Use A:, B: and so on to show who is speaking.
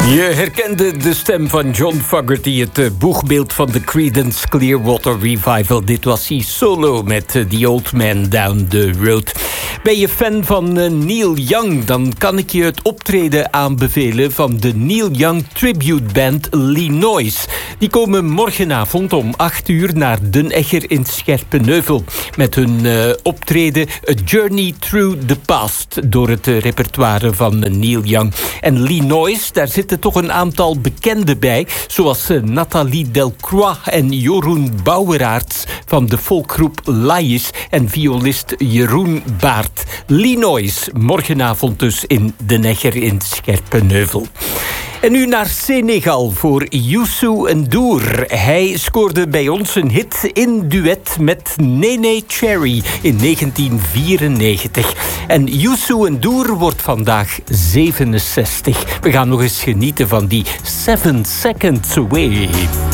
A: Je herkende de stem van John Fogerty, het boegbeeld van de Creedence Clearwater Revival. Dit was hij solo met The Old Man Down the Road. Ben je fan van Neil Young? Dan kan ik je het optreden aanbevelen van de Neil Young Tribute Band Linois. Die komen morgenavond om 8:00 naar Den Egger in Scherpenheuvel. Met hun optreden A Journey Through the Past door het repertoire van Neil Young. En Linois, daar zitten toch een aantal bekenden bij, zoals Nathalie Delcroix en Jeroen Bouweraerts van de folkgroep Laïs en violist Jeroen Baert. Linois, morgenavond dus in Den Egger in Scherpenheuvel. En nu naar Senegal voor Youssou N'Dour. Hij scoorde bij ons een hit in duet met Néné Cherry in 1994. En Youssou N'Dour wordt vandaag 67. We gaan nog eens genieten van die 7 Seconds Away.